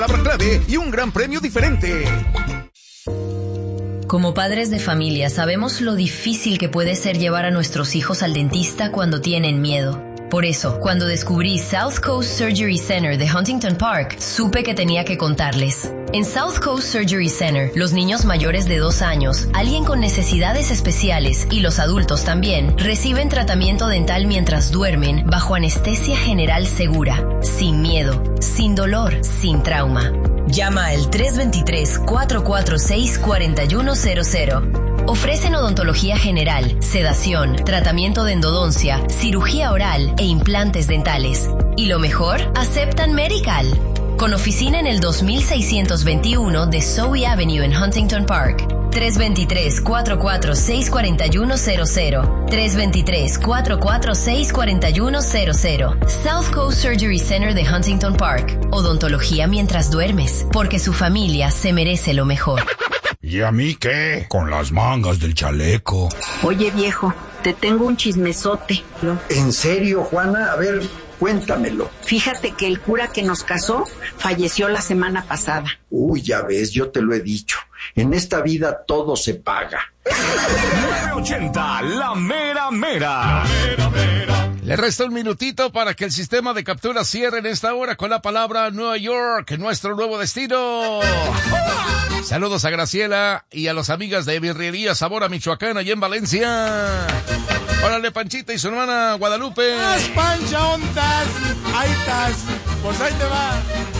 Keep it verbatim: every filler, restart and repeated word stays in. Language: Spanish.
Palabra clave y un gran premio diferente. Como padres de familia, sabemos lo difícil que puede ser llevar a nuestros hijos al dentista cuando tienen miedo. Por eso, cuando descubrí South Coast Surgery Center de Huntington Park, supe que tenía que contarles. En South Coast Surgery Center, los niños mayores de dos años, alguien con necesidades especiales y los adultos también, reciben tratamiento dental mientras duermen bajo anestesia general segura, sin miedo, sin dolor, sin trauma. Llama al tres dos tres, cuatro cuatro seis, cuatro uno cero cero. Ofrecen odontología general, sedación, tratamiento de endodoncia, cirugía oral e implantes dentales. Y lo mejor, aceptan Medical. Con oficina en el dos mil seiscientos veintiuno de Zoe Avenue en Huntington Park. tres dos tres, cuatro cuatro seis, cuatro uno cero cero. tres dos tres, cuatro cuatro seis, cuatro uno cero cero. South Coast Surgery Center de Huntington Park. Odontología mientras duermes, porque su familia se merece lo mejor. ¿Y a mí qué? Con las mangas del chaleco. Oye, viejo, te tengo un chismesote. ¿En serio, Juana? A ver, cuéntamelo. Fíjate que el cura que nos casó falleció la semana pasada. Uy, ya ves, yo te lo he dicho. En esta vida todo se paga. nueve ochenta, la mera mera. La mera mera. Le resta un minutito para que el sistema de captura cierre en esta hora con la palabra Nueva York, nuestro nuevo destino. Saludos a Graciela y a las amigas de Birrería Sabor a Michoacán, allá en Valencia. Órale, Panchita y su hermana Guadalupe. ¡Más Pancha, ontas! ¡Ahí estás! Pues ahí te va.